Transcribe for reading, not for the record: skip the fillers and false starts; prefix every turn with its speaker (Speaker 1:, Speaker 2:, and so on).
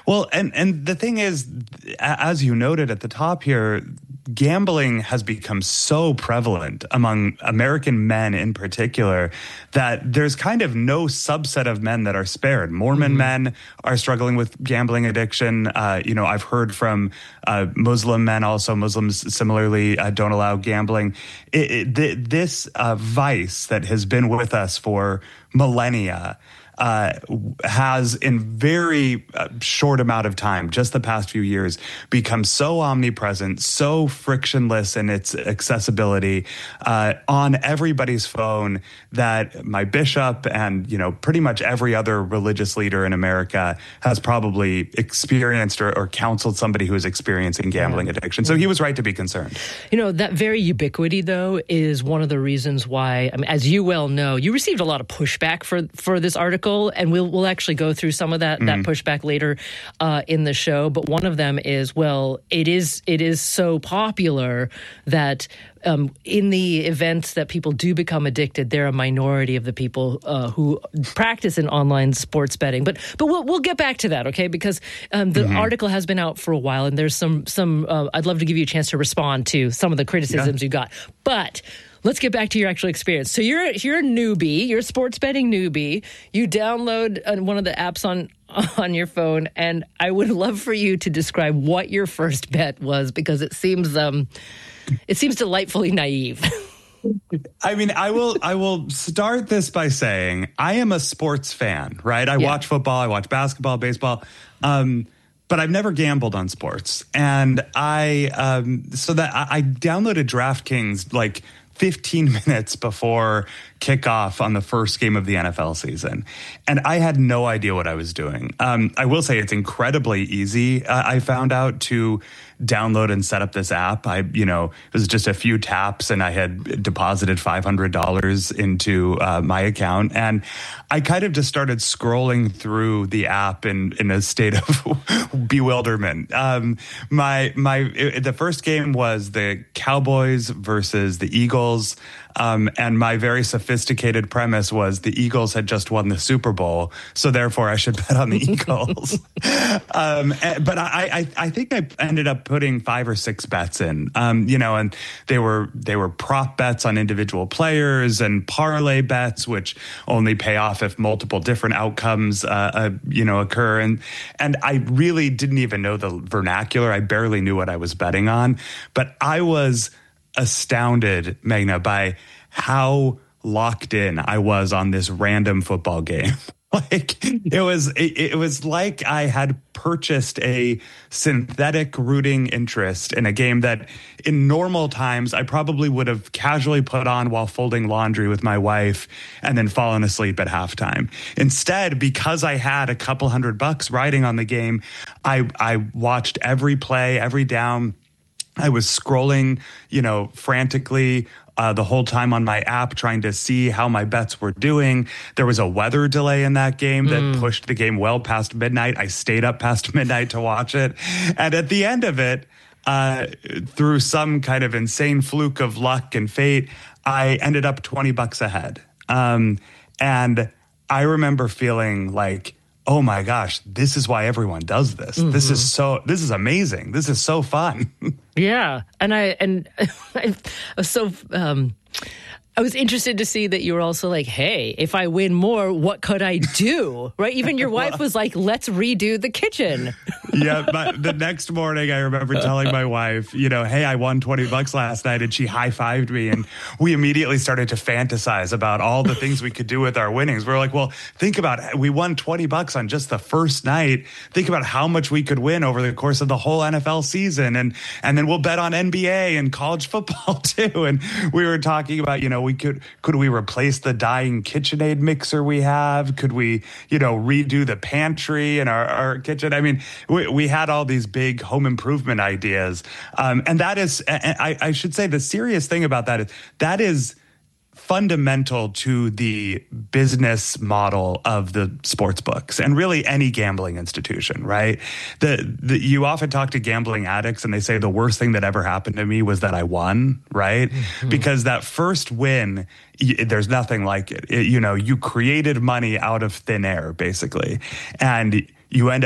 Speaker 1: Well, and the thing is, as you noted at the top here, gambling has become so prevalent among American men in particular that there's kind of no subset of men that are spared. Mormon men are struggling with gambling addiction. I've heard from Muslim men also. Muslims similarly don't allow gambling. This vice that has been with us for millennia has in very short amount of time, just the past few years, become so omnipresent, so frictionless in its accessibility on everybody's phone that my bishop and, pretty much every other religious leader in America has probably experienced or counseled somebody who is experiencing gambling addiction. So he was right to be concerned.
Speaker 2: That very ubiquity, though, is one of the reasons why, as you well know, you received a lot of pushback for this article. And we'll actually go through some of that pushback later in the show. But one of them is, it is so popular that in the events that people do become addicted, they're a minority of the people who practice in online sports betting. But we'll get back to that, okay? Because the article has been out for a while, and there's some I'd love to give you a chance to respond to some of the criticisms you got. But let's get back to your actual experience. So you're a newbie, you're a sports betting newbie. You download one of the apps on your phone, and I would love for you to describe what your first bet was, because it seems delightfully naive.
Speaker 1: I will start this by saying I am a sports fan, right? I watch football, I watch basketball, baseball, but I've never gambled on sports. And I downloaded DraftKings like 15 minutes before kickoff on the first game of the NFL season. And I had no idea what I was doing. I will say it's incredibly easy. I found out to download and set up this app. It was just a few taps and I had deposited $500 into my account. And I kind of just started scrolling through the app in a state of bewilderment. The first game was the Cowboys versus the Eagles. And my very sophisticated premise was the Eagles had just won the Super Bowl, so therefore I should bet on the Eagles. But I think I ended up putting 5 or 6 bets in, and they were prop bets on individual players and parlay bets, which only pay off if multiple different outcomes, occur. And I really didn't even know the vernacular. I barely knew what I was betting on, but I was astounded, Meghna, by how locked in I was on this random football game. It was like I had purchased a synthetic rooting interest in a game that in normal times I probably would have casually put on while folding laundry with my wife and then fallen asleep at halftime. Instead, because I had a couple $100 riding on the game, I watched every play, every down. I was scrolling, frantically the whole time on my app trying to see how my bets were doing. There was a weather delay in that game that pushed the game well past midnight. I stayed up past midnight to watch it. And at the end of it, through some kind of insane fluke of luck and fate, I ended up $20 ahead. And I remember feeling like, oh my gosh, this is why everyone does this. This is amazing. This is so fun.
Speaker 2: Yeah. And I was so, I was interested to see that you were also like, hey, if I win more, what could I do? Right? Even your wife was like, let's redo the kitchen.
Speaker 1: Yeah. But the next morning, I remember telling my wife, hey, I won $20 last night, and she high-fived me. And we immediately started to fantasize about all the things we could do with our winnings. We were like, well, think about it. We won $20 on just the first night. Think about how much we could win over the course of the whole NFL season. And then we'll bet on NBA and college football too. And we were talking about, could we replace the dying KitchenAid mixer we have? Could we, redo the pantry in our kitchen? I mean, we had all these big home improvement ideas. And that is, I should say the serious thing about that is fundamental to the business model of the sports books and really any gambling institution, right? You often talk to gambling addicts and they say the worst thing that ever happened to me was that I won, right? Because that first win, there's nothing like it. You created money out of thin air, basically. And you end